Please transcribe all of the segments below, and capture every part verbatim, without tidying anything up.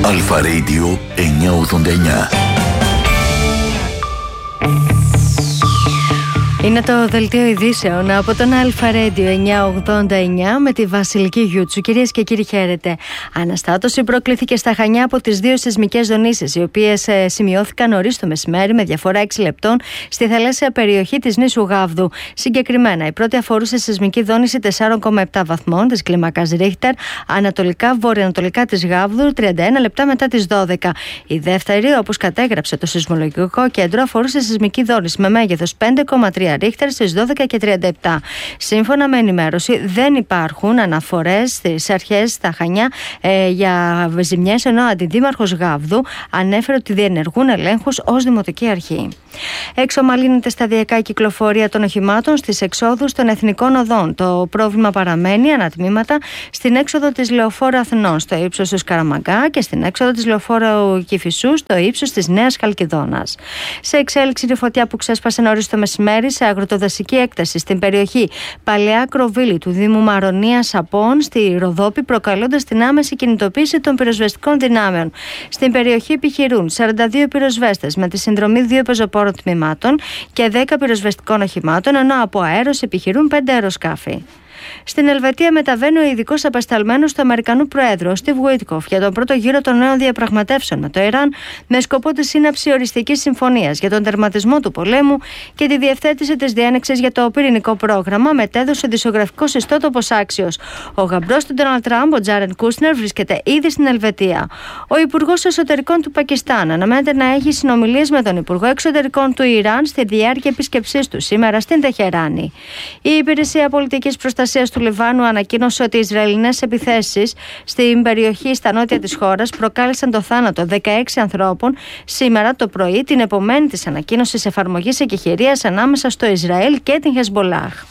Αλφα Radio εννιακόσια ογδόντα εννιά. Είναι το δελτίο ειδήσεων από τον Αλφα Radio εννιακόσια ογδόντα εννιά με τη Βασιλική Γιούτσου. Κυρίες και κύριοι, χαίρετε. Αναστάτωση προκλήθηκε στα Χανιά από τις δύο σεισμικές δονήσεις, οι οποίες ε, σημειώθηκαν νωρίς το μεσημέρι με διαφορά έξι λεπτών στη θαλάσσια περιοχή της νήσου Γάβδου. Συγκεκριμένα, η πρώτη αφορούσε σεισμική δόνηση τέσσερα κόμμα επτά βαθμών της κλίμακας Ρίχτερ, ανατολικά-βορειοανατολικά της Γάβδου, τριάντα ένα λεπτά μετά τις δώδεκα. Η δεύτερη, όπως κατέγραψε το σεισμολογικό κέντρο, αφορούσε σεισμική δόνηση με μέγεθος πέντε κόμμα τρία Ρίχτερ στις δώδεκα και τριάντα επτά. Σύμφωνα με ενημέρωση, δεν υπάρχουν αναφορές στις αρχές στα Χανιά ε, για ζημιές, ενώ ο αντιδήμαρχος Γάβδου ανέφερε ότι διενεργούν ελέγχους ως δημοτική αρχή. Εξομαλύνεται σταδιακά η κυκλοφορία των οχημάτων στις εξόδους των εθνικών οδών. Το πρόβλημα παραμένει ανατμήματα στην έξοδο της Λεωφόρου Αθηνών, στο ύψος του Σκαραμαγκά, και στην έξοδο της Λεωφόρου Κηφισού, στο ύψος της Νέας Χαλκιδόνας. Σε εξέλιξη η φωτιά που ξέσπασε νωρίς το μεσημέρι σε αγροτοδασική έκταση στην περιοχή Παλαιά Κροβίλη του Δήμου Μαρονία Σαπών στη Ροδόπη, προκαλώντας την άμεση κινητοποίηση των πυροσβεστικών δυνάμεων. Στην περιοχή επιχειρούν σαράντα δύο πυροσβέστες με τη συνδρομή δύο πεζοπόρων τμήματων και δέκα πυροσβεστικών οχημάτων, ενώ από αέρος επιχειρούν πέντε αεροσκάφη. Στην Ελβετία μεταβαίνει ο ειδικός απεσταλμένος του Αμερικανού Προέδρου, Στιβ Γουίτκοφ, για τον πρώτο γύρο των νέων διαπραγματεύσεων με το Ιράν, με σκοπό τη σύναψη οριστικής συμφωνίας για τον τερματισμό του πολέμου και τη διευθέτηση της διένεξης για το πυρηνικό πρόγραμμα, μετέδωσε ο δισογραφικός ιστότοπος Άξιος. Ο γαμπρός του Ντόναλντ Τραμπ, ο Τζάρεντ Κούσνερ, βρίσκεται ήδη στην Ελβετία. Ο Υπουργός Εσωτερικών του Πακιστάν αναμένεται να έχει συνομιλίες με τον Υπουργό Εξωτερικών του Ιράν στη διάρκεια επίσκεψής του σήμερα στην Τεχεράνη. Η Υπηρεσία Πολιτικής Προστασίας του Λιβάνου ανακοίνωσε ότι οι Ισραηλινές επιθέσεις στην περιοχή στα νότια της χώρας προκάλεσαν το θάνατο δεκαέξι ανθρώπων σήμερα το πρωί, την επομένη της ανακοίνωσης εφαρμογής εκεχηρίας ανάμεσα στο Ισραήλ και την Χεσμολάχ.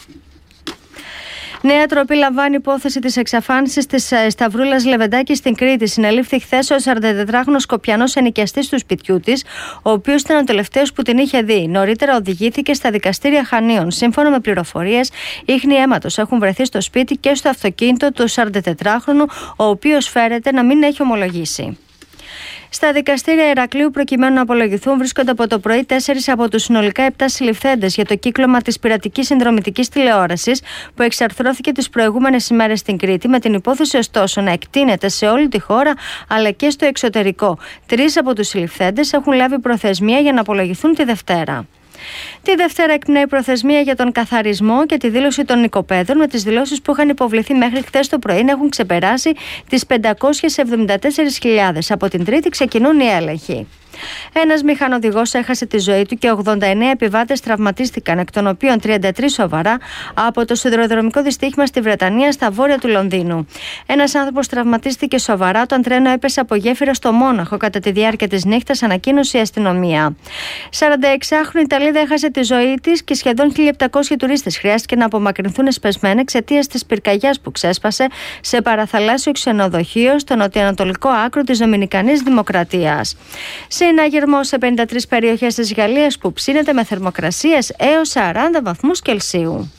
Νέα τροπή λαμβάνει υπόθεση της εξαφάνισης της Σταυρούλας Λεβεντάκη στην Κρήτη. Συνελήφθη χθες ο σαραντατετράχρονος Σκοπιανός ενοικιαστής του σπιτιού της, ο οποίος ήταν ο τελευταίος που την είχε δει. Νωρίτερα οδηγήθηκε στα δικαστήρια Χανίων. Σύμφωνα με πληροφορίες, ίχνη αίματος έχουν βρεθεί στο σπίτι και στο αυτοκίνητο του σαραντατετράχρονου, ο οποίος φέρεται να μην έχει ομολογήσει. Στα δικαστήρια Ηρακλείου, προκειμένου να απολογηθούν, βρίσκονται από το πρωί τέσσερις από τους συνολικά επτά συλληφθέντες για το κύκλωμα της πειρατικής συνδρομητικής τηλεόρασης που εξαρθρώθηκε τις προηγούμενες ημέρες στην Κρήτη, με την υπόθεση ωστόσο να εκτείνεται σε όλη τη χώρα αλλά και στο εξωτερικό. Τρεις από τους συλληφθέντες έχουν λάβει προθεσμία για να απολογηθούν τη Δευτέρα. Τη Δευτέρα εκπνέει προθεσμία για τον καθαρισμό και τη δήλωση των οικοπαίδων, με τις δηλώσεις που είχαν υποβληθεί μέχρι χθες το πρωί να έχουν ξεπεράσει τις πεντακόσιες εβδομήντα τέσσερις χιλιάδες. Από την Τρίτη ξεκινούν οι έλεγχοι. Ένας μηχανοδηγός έχασε τη ζωή του και ογδόντα εννέα επιβάτες τραυματίστηκαν, εκ των οποίων τριάντα τρεις σοβαρά, από το σιδηροδρομικό δυστύχημα στη Βρετανία στα βόρεια του Λονδίνου. Ένας άνθρωπος τραυματίστηκε σοβαρά όταν τρένο έπεσε από γέφυρα στο Μόναχο κατά τη διάρκεια της νύχτας, ανακοίνωσε η αστυνομία. σαρανταεξάχρονη Ιταλίδα έχασε τη ζωή της και σχεδόν χίλια επτακόσιοι τουρίστες χρειάστηκε να απομακρυνθούν εσπεσμένα εξαιτίας της πυρκαγιάς που ξέσπασε σε παραθαλάσσιο ξενοδοχείο στο νοτιοανατολικό άκρο της Δομινικανής Δημοκρατίας. Συναγερμό σε πενήντα τρεις περιοχές της Γαλλίας που ψήνεται με θερμοκρασίες έως σαράντα βαθμούς Κελσίου.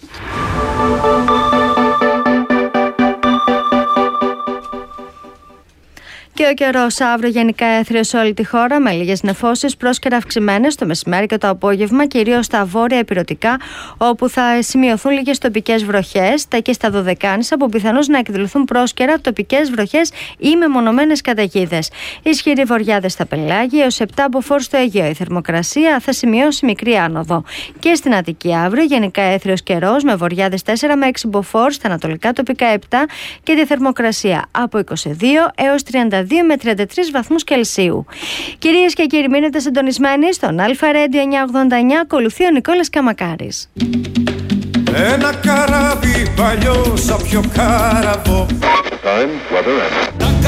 Και ο καιρός αύριο γενικά έθριος σε όλη τη χώρα, με λίγες νεφώσεις, πρόσκαιρα αυξημένες το μεσημέρι και το απόγευμα, κυρίως στα βόρεια ηπειρωτικά, όπου θα σημειωθούν λίγες τοπικές βροχές, τα και στα Δωδεκάνησα, που πιθανώς να εκδηλωθούν πρόσκαιρα τοπικές βροχές ή μεμονωμένες καταιγίδες. Ισχυροί βοριάδες στα πελάγια, έως επτά μποφόρ στο Αιγαίο. Η θερμοκρασία θα σημειώσει μικρή άνοδο. Και στην Αττική αύριο γενικά έθριος καιρός, με βοριάδες τέσσερα με έξι μποφόρ, στα ανατολικά τοπικά επτά, και τη θερμοκρασία από είκοσι δύο έως τριάντα δύο με τριάντα τρεις βαθμούς Κελσίου. Κυρίες και κύριοι, μείνετε συντονισμένοι στον Αλφα Radio εννιακόσια ογδόντα εννιά. Ακολουθεί ο Νικόλας Καμακάρης. Ένα καράβι παλιό σαν πιο κάραβο.